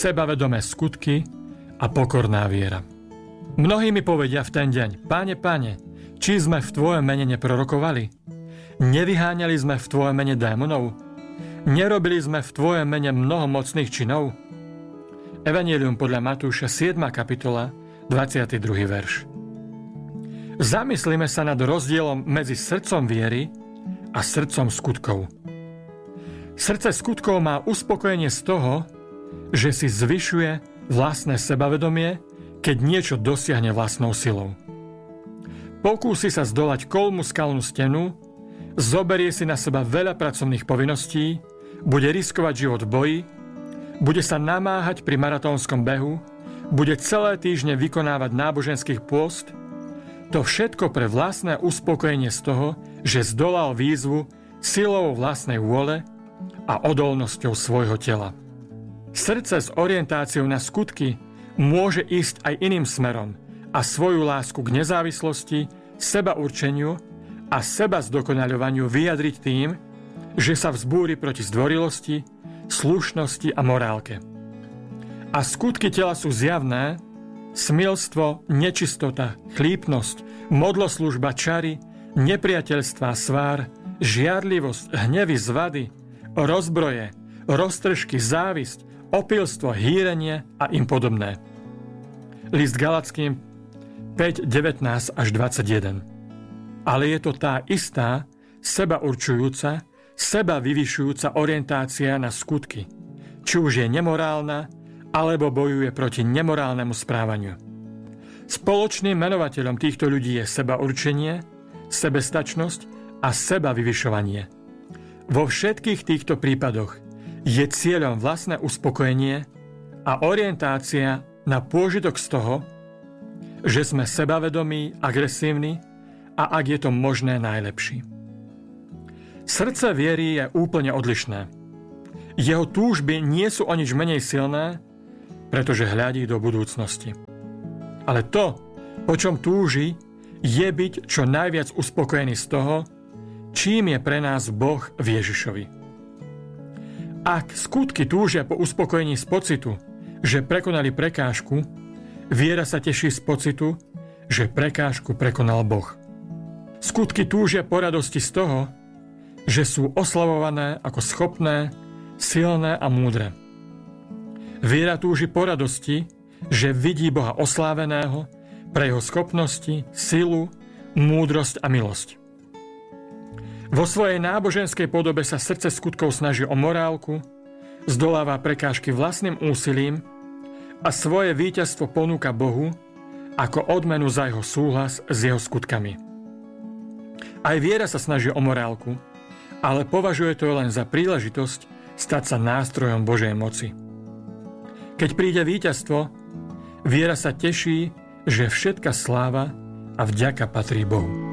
sebavedomé skutky a pokorná viera. Mnohí mi povedia v ten deň: Pane, Pane, či sme v Tvojom mene neprorokovali? Nevyháňali sme v Tvojom mene démonov? Nerobili sme v Tvojom mene mnoho mocných činov? Evanjelium podľa Matúša 7. kapitola 22. verš. Zamyslíme sa nad rozdielom medzi srdcom viery a srdcom skutkov. Srdce skutkov má uspokojenie z toho, že si zvyšuje vlastné sebavedomie, keď niečo dosiahne vlastnou silou. Pokúsi sa zdolať kolmu skalnú stenu, zoberie si na seba veľa pracovných povinností, bude riskovať život v boji, bude sa namáhať pri maratónskom behu, bude celé týždne vykonávať náboženský pôst. To všetko pre vlastné uspokojenie z toho, že zdolal výzvu silou vlastnej vôle a odolnosťou svojho tela. Srdce s orientáciou na skutky môže ísť aj iným smerom a svoju lásku k nezávislosti, sebaurčeniu a seba zdokonaľovaniu vyjadriť tým, že sa vzbúri proti zdvorilosti, slušnosti a morálke. A skutky tela sú zjavné: smilstvo, nečistota, chlípnosť, modloslužba, čary, nepriateľstvá, svár, žiarlivosť, hnevy, zvady, rozbroje, roztržky, závisť, opilstvo, hýrenie a im podobné. List Galackým 5, 19 až 21. Ale je to tá istá, sebaurčujúca, seba vyvyšujúca orientácia na skutky, či už je nemorálna, alebo bojuje proti nemorálnemu správaniu. Spoločným menovateľom týchto ľudí je sebaurčenie, sebestačnosť a seba vyvyšovanie. Vo všetkých týchto prípadoch je cieľom vlastné uspokojenie a orientácia na pôžitok z toho, že sme sebavedomí, agresívni a ak je to možné, najlepší. Srdce viery je úplne odlišné. Jeho túžby nie sú o nič menej silné, pretože hľadí do budúcnosti. Ale to, po čom túži, je byť čo najviac uspokojený z toho, čím je pre nás Boh v Ježišovi. Ak skutky túžia po uspokojení z pocitu, že prekonali prekážku, viera sa teší z pocitu, že prekážku prekonal Boh. Skutky túžia po radosti z toho, že sú oslavované ako schopné, silné a múdre. Viera túži po radosti, že vidí Boha osláveného pre jeho schopnosti, silu, múdrosť a milosť. Vo svojej náboženskej podobe sa srdce skutkov snaží o morálku, zdoláva prekážky vlastným úsilím a svoje víťazstvo ponúka Bohu ako odmenu za jeho súhlas s jeho skutkami. Aj viera sa snaží o morálku, ale považuje to len za príležitosť stať sa nástrojom Božej moci. Keď príde víťazstvo, viera sa teší, že všetka sláva a vďaka patrí Bohu.